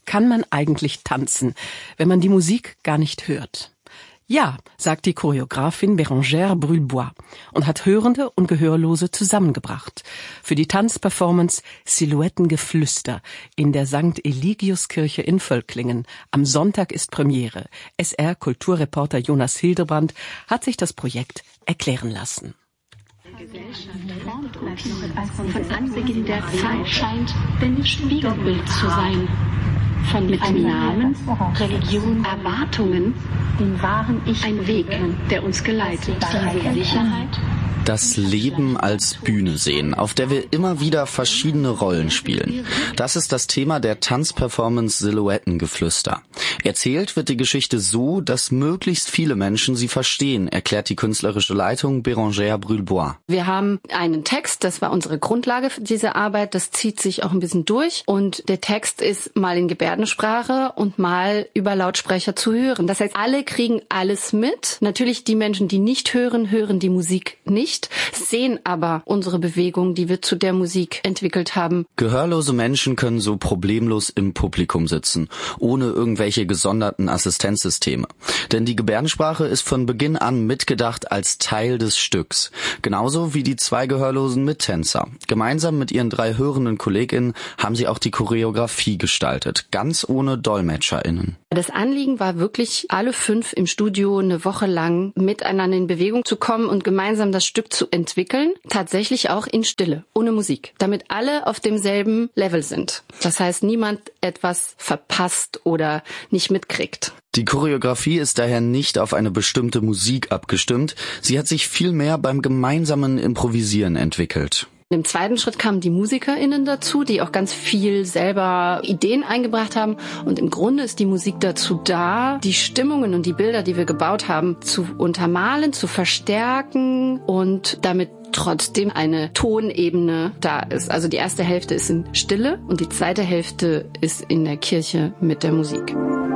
kann man eigentlich tanzen, wenn man die Musik gar nicht hört? Ja, sagt die Choreografin Bérengère Brulebois und hat Hörende und Gehörlose zusammengebracht für die Tanzperformance Silhouettengeflüster in der St. Eligiuskirche in Völklingen. Am Sonntag ist Premiere. SR-Kulturreporter Jonas Hildebrand hat sich das Projekt erklären lassen. Gesellschaft formt uns. Von Anbeginn der Zeit scheint ein Spiegelbild zu sein. Mit Namen, Religion, Erwartungen, den wahren Ich, ein Weg, der uns geleitet. Diese Sicherheit. Das Leben als Bühne sehen, auf der wir immer wieder verschiedene Rollen spielen. Das ist das Thema der Tanzperformance Silhouettengeflüster. Erzählt wird die Geschichte so, dass möglichst viele Menschen sie verstehen, erklärt die künstlerische Leitung Bérengère Brulebois. Wir haben einen Text, das war unsere Grundlage für diese Arbeit, das zieht sich auch ein bisschen durch und der Text ist mal in Gebärdensprache und mal über Lautsprecher zu hören. Das heißt, alle kriegen alles mit. Natürlich die Menschen, die nicht hören, hören die Musik nicht, sehen aber unsere Bewegung, die wir zu der Musik entwickelt haben. Gehörlose Menschen können so problemlos im Publikum sitzen, ohne irgendwelche gesonderten Assistenzsysteme. Denn die Gebärdensprache ist von Beginn an mitgedacht als Teil des Stücks. Genauso wie die 2 gehörlosen Mittänzer. Gemeinsam mit ihren 3 hörenden KollegInnen haben sie auch die Choreografie gestaltet, ganz ohne DolmetscherInnen. Das Anliegen war wirklich, alle 5 im Studio eine Woche lang miteinander in Bewegung zu kommen und gemeinsam das Stück zu entwickeln, tatsächlich auch in Stille, ohne Musik, damit alle auf demselben Level sind. Das heißt, niemand etwas verpasst oder nicht mitkriegt. Die Choreografie ist daher nicht auf eine bestimmte Musik abgestimmt, sie hat sich vielmehr beim gemeinsamen Improvisieren entwickelt. Im zweiten Schritt kamen die MusikerInnen dazu, die auch ganz viel selber Ideen eingebracht haben. Und im Grunde ist die Musik dazu da, die Stimmungen und die Bilder, die wir gebaut haben, zu untermalen, zu verstärken und damit trotzdem eine Tonebene da ist. Also die erste Hälfte ist in Stille und die zweite Hälfte ist in der Kirche mit der Musik.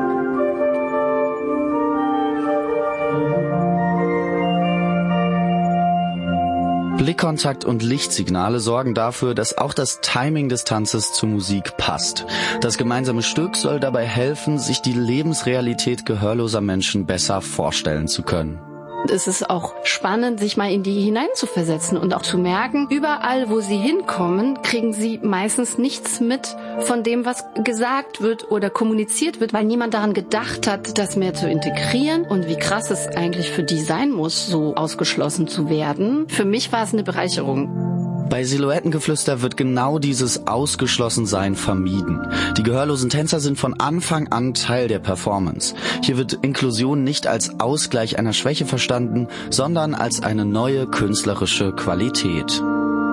Blickkontakt und Lichtsignale sorgen dafür, dass auch das Timing des Tanzes zur Musik passt. Das gemeinsame Stück soll dabei helfen, sich die Lebensrealität gehörloser Menschen besser vorstellen zu können. Es ist auch spannend, sich mal in die hineinzuversetzen und auch zu merken, überall, wo sie hinkommen, kriegen sie meistens nichts mit von dem, was gesagt wird oder kommuniziert wird, weil niemand daran gedacht hat, das mehr zu integrieren und wie krass es eigentlich für die sein muss, so ausgeschlossen zu werden. Für mich war es eine Bereicherung. Bei Silhouettengeflüster wird genau dieses Ausgeschlossensein vermieden. Die gehörlosen Tänzer sind von Anfang an Teil der Performance. Hier wird Inklusion nicht als Ausgleich einer Schwäche verstanden, sondern als eine neue künstlerische Qualität.